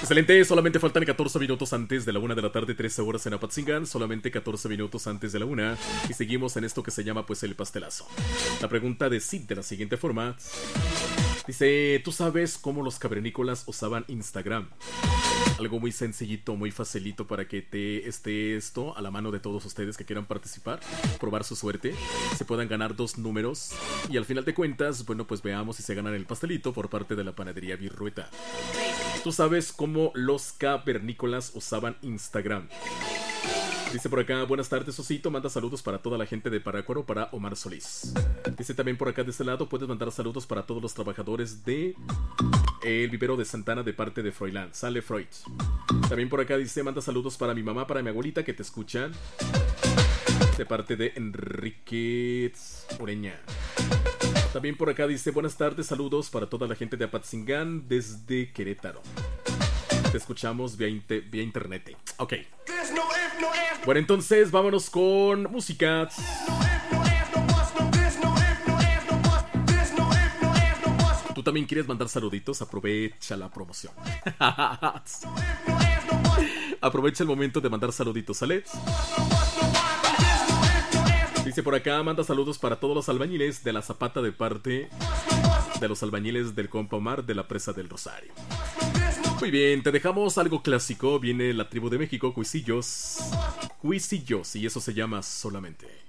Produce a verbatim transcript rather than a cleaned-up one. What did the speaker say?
Excelente, solamente faltan catorce minutos antes de la una de la tarde, trece horas en Apatzingán, solamente catorce minutos antes de la una, y seguimos en esto que se llama pues el pastelazo. La pregunta de Sid de la siguiente forma. Dice, ¿tú sabes cómo los cavernícolas usaban Instagram? Algo muy sencillito, muy facilito para que te esté esto a la mano de todos ustedes que quieran participar, probar su suerte, se puedan ganar dos números y al final de cuentas, bueno, pues veamos si se ganan el pastelito por parte de la panadería Virrueta. ¿Tú sabes cómo los cavernícolas usaban Instagram? Dice por acá, buenas tardes Osito, manda saludos para toda la gente de Parácuaro, para Omar Solís. Dice también por acá de este lado, puedes mandar saludos para todos los trabajadores de El Vivero de Santana de parte de Froilán. Sale Freud. También por acá dice, manda saludos para mi mamá, para mi abuelita que te escuchan, de parte de Enrique Ureña. También por acá dice, buenas tardes, saludos para toda la gente de Apatzingán desde Querétaro. Te escuchamos vía, inter vía internet. Ok. Bueno, entonces vámonos con música. ¿Tú también quieres mandar saluditos? Aprovecha la promoción. Aprovecha el momento de mandar saluditos, ¿sale? Dice por acá, manda saludos para todos los albañiles de la Zapata de parte de los albañiles del compa Omar de la Presa del Rosario. Muy bien, te dejamos algo clásico. Viene la tribu de México, Cuisillos. Cuisillos, y eso se llama Solamente.